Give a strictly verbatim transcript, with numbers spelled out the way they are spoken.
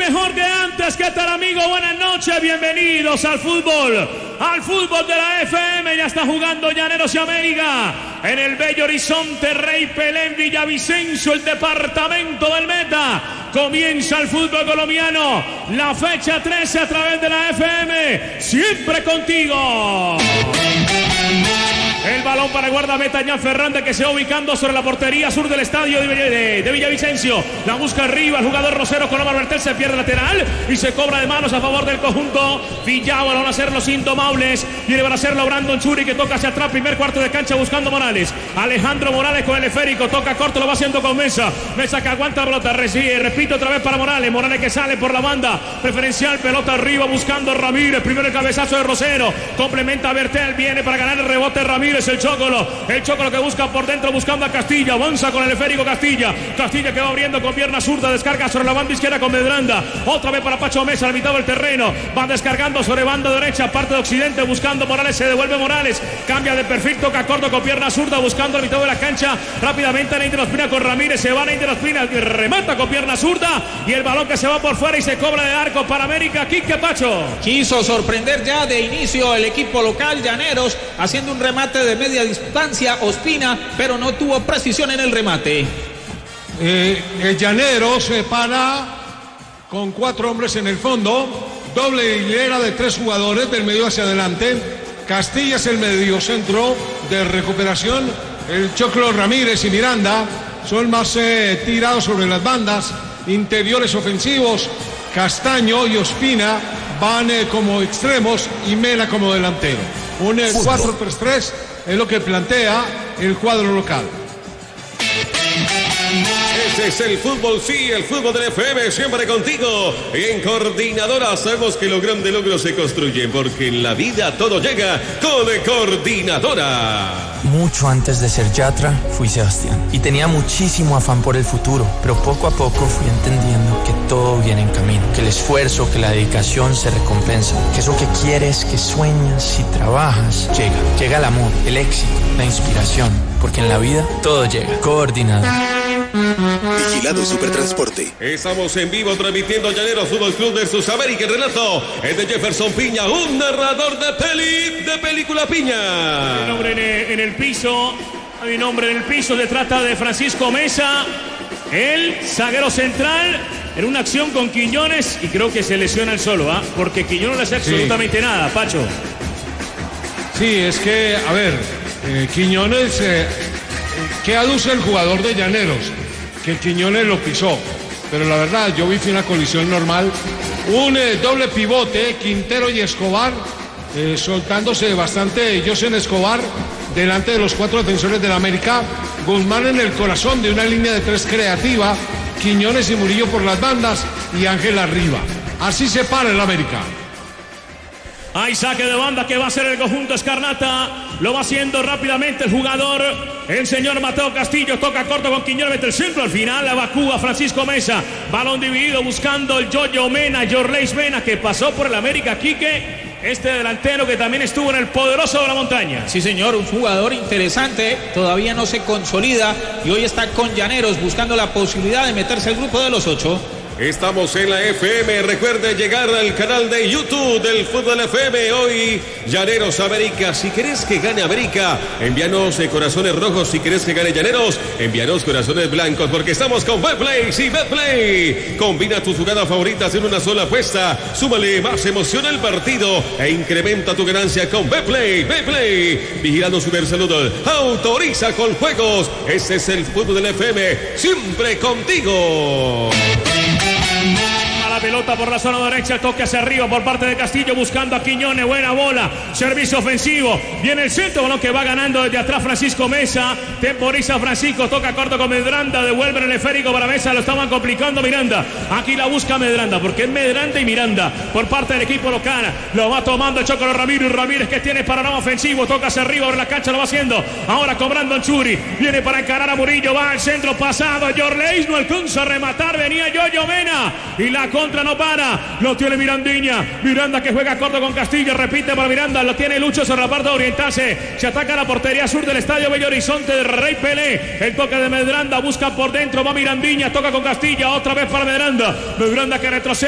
mejor que antes. ¿Qué tal, amigo? Buenas noches, bienvenidos al fútbol, al fútbol de la F M. Ya está jugando Llaneros y América en el bello horizonte Rey Pelé en Villavicencio, el departamento del Meta. Comienza el fútbol colombiano, la fecha trece a través de la F M, siempre contigo. El balón para el guardameta Jan Fernández, que se va ubicando sobre la portería sur del estadio de, de, de Villavicencio. La busca arriba el jugador Rosero con Omar Bertel, se pierde lateral y se cobra de manos a favor del conjunto Villao. Van a ser los indomables. Viene para hacerlo Brandon Churi, que toca hacia atrás, primer cuarto de cancha buscando Morales. Alejandro Morales con el esférico, toca corto, lo va haciendo con Mesa. Mesa que aguanta la pelota, recibe, repito otra vez para Morales. Morales que sale por la banda preferencial, pelota arriba buscando Ramírez. Primero el cabezazo de Rosero, complementa a Bertel, viene para ganar el rebote Ramírez. El Chocolo, el Chocolo que busca por dentro buscando a Castilla, avanza con el esférico Castilla, Castilla que va abriendo con pierna zurda, descarga sobre la banda izquierda con Medranda, otra vez para Pacho Mesa, a la mitad del terreno, va descargando sobre banda derecha, parte de occidente, buscando Morales, se devuelve Morales, cambia de perfil, toca corto con pierna zurda, buscando a la mitad de la cancha, rápidamente a Inter Ospina con Ramírez, se va a Inter Ospina, remata con pierna zurda, y el balón que se va por fuera y se cobra de arco para América. Quique Pacho. Quiso sorprender ya de inicio el equipo local Llaneros, haciendo un remate de media distancia Ospina, pero no tuvo precisión en el remate. Eh, el Llaneros se para con cuatro hombres en el fondo, doble hilera de tres jugadores del medio hacia adelante. Castilla es el medio centro de recuperación, el Choclo, Ramírez y Miranda son más eh, tirados sobre las bandas interiores ofensivos. Castaño y Ospina van eh, como extremos y Mena como delantero. Un eh, cuatro tres tres es lo que plantea el cuadro local. Ese es el fútbol, sí, el fútbol del F M, siempre contigo. Y en Coordinadora sabemos que los grandes logros se construyen, porque en la vida todo llega con Coordinadora. Mucho antes de ser Yatra, fui Sebastián. Y tenía muchísimo afán por el futuro, pero poco a poco fui entendiendo que todo viene en camino. Que el esfuerzo, que la dedicación se recompensa. Que eso que quieres, que sueñas y trabajas, llega. Llega el amor, el éxito, la inspiración. Porque en la vida todo llega. Coordinado. Vigilado Supertransporte. Estamos en vivo transmitiendo Llaneros Fútbol Club versus América. El relato es de Jefferson Piña, un narrador de peli, de película Piña. Hay nombre en el, en el piso, hay nombre en el piso, se trata de Francisco Mesa, el zaguero central, en una acción con Quiñones, y creo que se lesiona el solo, ¿ah? ¿eh? Porque Quiñones no le hace absolutamente sí. nada, Pacho. Sí, es que, a ver, eh, Quiñones, eh, ¿qué aduce el jugador de Llaneros? Que Quiñones lo pisó, pero la verdad yo vi una colisión normal, un eh, doble pivote, Quintero y Escobar, eh, soltándose bastante José Escobar delante de los cuatro defensores del América, Guzmán en el corazón de una línea de tres creativa, Quiñones y Murillo por las bandas y Ángel arriba. Así se para el América. Hay saque de banda que va a hacer el conjunto Escarlata. Lo va haciendo rápidamente el jugador, el señor Mateo Castillo. Toca corto con Quiñones, mete el centro. Al final evacúa Francisco Mesa. Balón dividido buscando el Yoyo Mena, Yorleis Mena, que pasó por el América. Quique, este delantero que también estuvo en el poderoso de la montaña. Sí, señor, un jugador interesante. Todavía no se consolida y hoy está con Llaneros buscando la posibilidad de meterse al grupo de los ocho. Estamos en la F M, recuerde llegar al canal de YouTube del Fútbol F M. Hoy, Llaneros América. Si querés que gane América, envíanos eh, corazones rojos. Si querés que gane Llaneros, envíanos corazones blancos, porque estamos con Betplay. Sí, Betplay. Combina tus jugadas favoritas en una sola apuesta. Súmale más emoción al partido e incrementa tu ganancia con Betplay. Betplay. Vigilando Supersalud. Autoriza con juegos. Ese es el Fútbol del F M, siempre contigo. A la pelota por la zona derecha, toque hacia arriba por parte de Castillo buscando a Quiñones, buena bola, servicio ofensivo, viene el centro, balón que va ganando desde atrás Francisco Mesa, temporiza Francisco, toca corto con Medranda, devuelve el esférico para Mesa, lo estaban complicando Miranda, aquí la busca Medranda, porque es Medranda y Miranda por parte del equipo local, lo va tomando el Chocolo Ramírez, Ramírez que tiene panorama ofensivo, toca hacia arriba, por la cancha lo va haciendo, ahora cobrando en Churi, viene para encarar a Murillo, va al centro pasado, Yorleis no alcanza a rematar, venía Yoyo Mena, y la contra no para, lo tiene Mirandiña, Miranda que juega corto con Castillo, repite para Miranda, lo tiene Lucho sobre la parte de orientarse, se ataca la portería sur del estadio Bello Horizonte de Rey Pelé, el toque de Medranda, busca por dentro, va Mirandiña, toca con Castilla, otra vez para Medranda, Medranda que retrocede.